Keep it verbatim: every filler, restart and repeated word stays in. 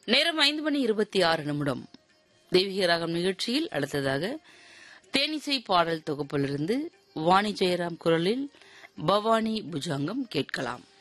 நேரம் ஐந்து மணி இருபத்தி ஆறு நிமிடம். தெய்வீக ராகம் நிகழ்ச்சியில் அடுத்ததாக தேனிசை பாடல் தொகுப்பிலிருந்து வாணி ஜெயராம் குரலில் பவானி புஜாங்கம் கேட்கலாம்.